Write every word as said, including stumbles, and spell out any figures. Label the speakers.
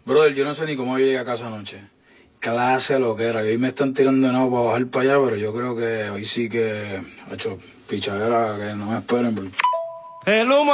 Speaker 1: Brother, yo no sé ni cómo yo llegué a casa anoche. Clase lo que era. Y hoy me están tirando de nuevo para bajar para allá, pero yo creo que hoy sí que, ha hecho pichadera, que no me esperen. Porque...
Speaker 2: El humo